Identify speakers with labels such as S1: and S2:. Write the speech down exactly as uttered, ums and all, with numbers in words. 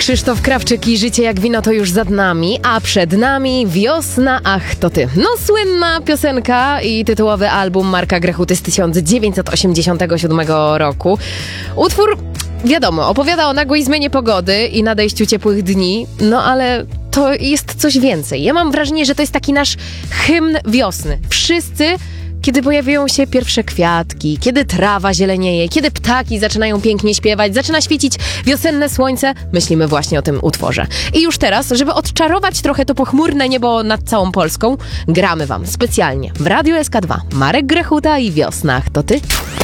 S1: Krzysztof Krawczyk i Życie jak wino to już za nami, a przed nami Wiosna, ach to ty. No słynna piosenka i tytułowy album Marka Grechuty z tysiąc dziewięćset osiemdziesiątego siódmego roku. Utwór, wiadomo, opowiada o nagłej zmianie pogody i nadejściu ciepłych dni, no ale to jest coś więcej. Ja mam wrażenie, że to jest taki nasz hymn wiosny. Wszyscy, kiedy pojawiają się pierwsze kwiatki, kiedy trawa zielenieje, kiedy ptaki zaczynają pięknie śpiewać, zaczyna świecić wiosenne słońce, myślimy właśnie o tym utworze. I już teraz, żeby odczarować trochę to pochmurne niebo nad całą Polską, gramy wam specjalnie w Radiu S K dwa Marek Grechuta i Wiosna, ach to ty.